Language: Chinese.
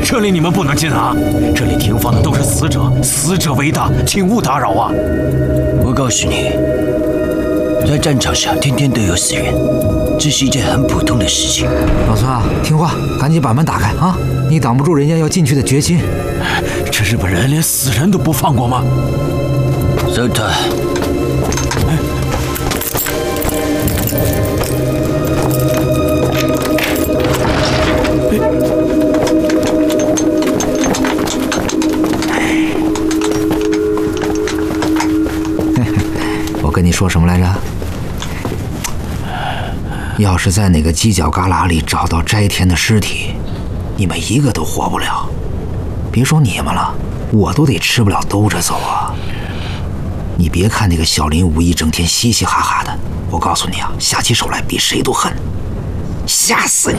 这里你们不能进啊！这里停放的都是死者，死者为大，请勿打扰啊！ 我告诉你，在战场上天天都有死人，这是一件很普通的事情。 老孙啊，听话，赶紧把门打开啊！你挡不住人家要进去的决心。 这日本人连死人都不放过吗？ 走他！ 我跟你说什么来着？要是在哪个犄角旮旯里找到斋田的尸体，你们一个都活不了。别说你们了，我都得吃不了兜着走啊！你别看那个小林武一整天嘻嘻哈哈的，我告诉你啊，下起手来比谁都狠，吓死你！